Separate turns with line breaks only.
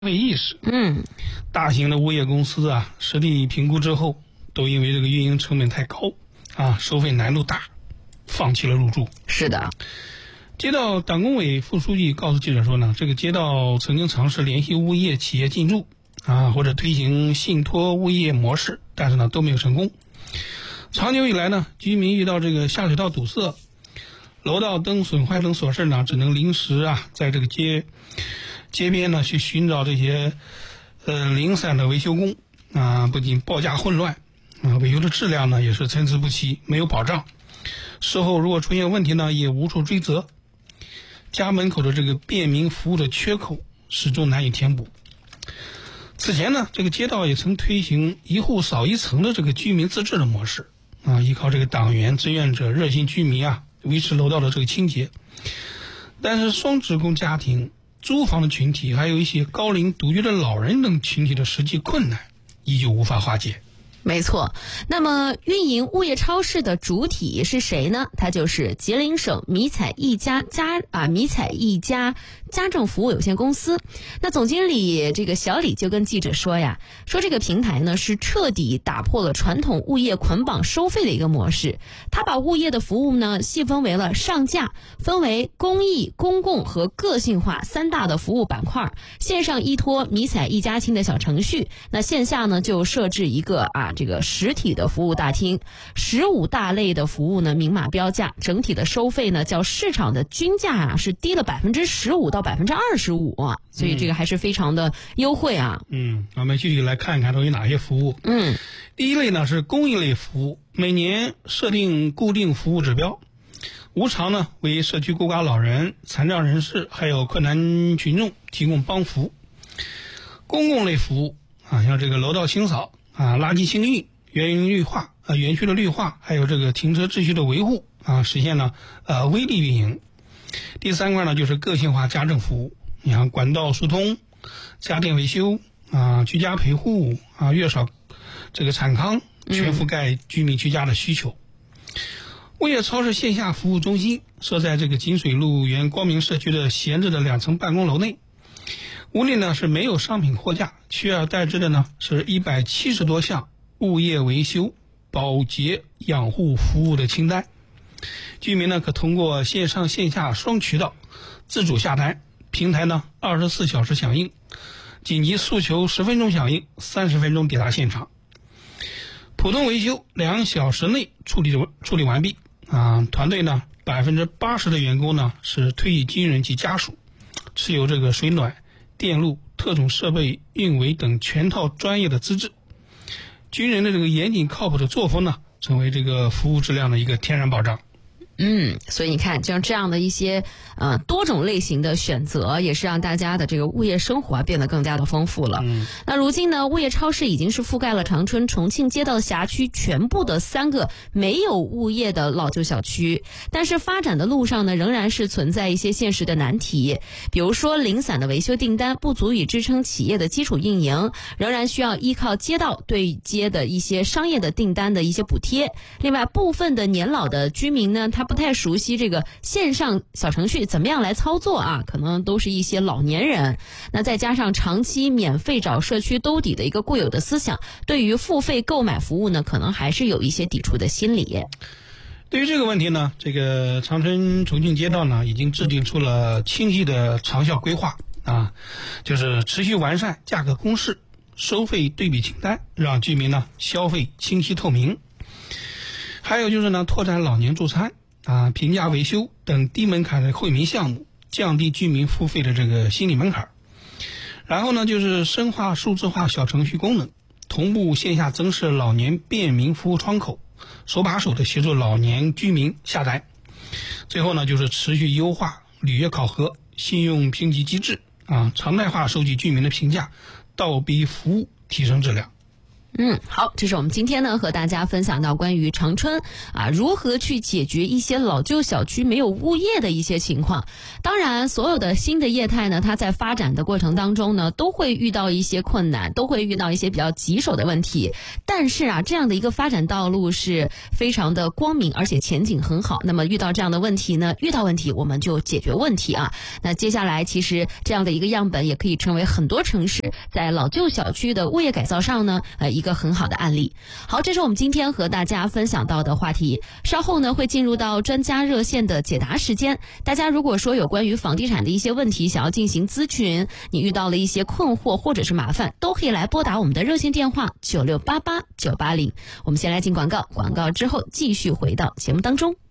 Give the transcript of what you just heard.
费意识。大型的物业公司啊，实地评估之后，都因为这个运营成本太高啊，收费难度大，放弃了入驻。
是的。
街道党工委副书记告诉记者说呢，这个街道曾经尝试联系物业企业进驻啊，或者推行信托物业模式，但是呢都没有成功。长久以来呢，居民遇到这个下水道堵塞、楼道灯损坏等琐事呢，只能临时啊，在这个街边呢去寻找这些零散的维修工啊，不仅报价混乱啊，维修的质量呢也是参差不齐，没有保障。事后如果出现问题呢，也无处追责。家门口的这个便民服务的缺口始终难以填补。此前呢，这个街道也曾推行一户扫一层的这个居民自治的模式啊，依靠这个党员、志愿者、热心居民啊，维持楼道的这个清洁。但是双职工家庭、租房的群体，还有一些高龄独居的老人等群体的实际困难依旧无法化解。
没错，那么运营物业超市的主体是谁呢？它就是吉林省迷彩一家家政服务有限公司。那总经理这个小李就跟记者说呀，说这个平台呢是彻底打破了传统物业捆绑收费的一个模式。他把物业的服务呢细分为了上架，分为公益、公共和个性化三大的服务板块。线上依托迷彩一家亲的小程序，那线下呢就设置一个这个实体的服务大厅，15大类的服务呢明码标价，整体的收费呢较市场的均价是低了15%到25%，所以这个还是非常的优惠啊。
我们具体来看看都有哪些服务。第一类呢是公益类服务，每年设定固定服务指标，无偿呢为社区孤寡老人、残障人士还有困难群众提供帮扶。公共类服务啊，像这个楼道清扫啊、垃圾清运、园区的绿化，还有这个停车秩序的维护啊，实现了微利运营。第三块呢就是个性化家政服务，你看管道疏通、家电维修啊、居家陪护啊、月嫂这个产康，全覆盖居民居家的需求。物业超市线下服务中心设在这个锦水路原光明社区的闲置的2层办公楼内。屋内呢是没有商品货架，取而代之的呢是170多项物业维修、保洁、养护服务的清单。居民呢可通过线上线下双渠道自主下单，平台呢24小时响应，紧急诉求10分钟响应，30分钟抵达现场。普通维修2小时内处理完毕啊！团队呢80%的员工呢是退役军人及家属，持有这个水暖、电路、特种设备运维等全套专业的资质。军人的这个严谨靠谱的作风呢，成为这个服务质量的一个天然保障。
所以你看，像这样的一些多种类型的选择，也是让大家的这个物业生活变得更加的丰富了。那如今呢，物业超市已经是覆盖了长春、重庆街道辖区全部的3个没有物业的老旧小区，但是发展的路上呢，仍然是存在一些现实的难题，比如说零散的维修订单不足以支撑企业的基础运营，仍然需要依靠街道对接的一些商业的订单的一些补贴。另外，部分的年老的居民呢，他不太熟悉这个线上小程序怎么样来操作啊，可能都是一些老年人。那再加上长期免费找社区兜底的一个固有的思想，对于付费购买服务呢，可能还是有一些抵触的心理。
对于这个问题呢，这个长春重庆街道呢已经制定出了清晰的长效规划啊，就是持续完善价格公示、收费对比清单，让居民呢消费清晰透明。还有就是呢，拓展老年助餐啊、平价维修等低门槛的惠民项目，降低居民付费的这个心理门槛。然后呢，就是深化数字化小程序功能，同步线下增设老年便民服务窗口，手把手的协助老年居民下单。最后呢，就是持续优化履约考核、信用评级机制啊，常态化收集居民的评价，倒逼服务，提升质量。
好，这是我们今天呢和大家分享到关于长春如何去解决一些老旧小区没有物业的一些情况。当然，所有的新的业态呢，它在发展的过程当中呢，都会遇到一些困难，都会遇到一些比较棘手的问题。但是这样的一个发展道路是非常的光明，而且前景很好。那么遇到这样的问题呢，遇到问题我们就解决问题那接下来其实这样的一个样本也可以成为很多城市在老旧小区的物业改造上呢一个很好的案例。好，这是我们今天和大家分享到的话题。稍后呢会进入到专家热线的解答时间。大家如果说有关于房地产的一些问题想要进行咨询，你遇到了一些困惑或者是麻烦，都可以来拨打我们的热线电话9688-980。我们先来进广告，广告之后继续回到节目当中。